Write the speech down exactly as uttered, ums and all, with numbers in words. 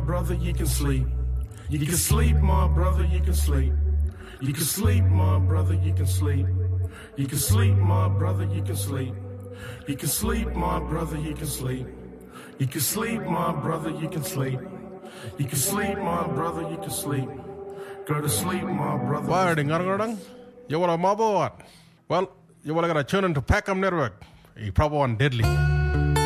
brother, you can sleep. You can sleep, my brother, you can sleep. You can sleep, my brother, you can sleep. You can sleep, my brother, you can sleep. You can sleep, my brother, you can sleep. You can sleep, my brother, you can sleep. You can sleep, my brother, you can sleep. Go to sleep, my brother. Why are you want a mob or what? Well, you want to tune into Packham Network. You probably want deadly.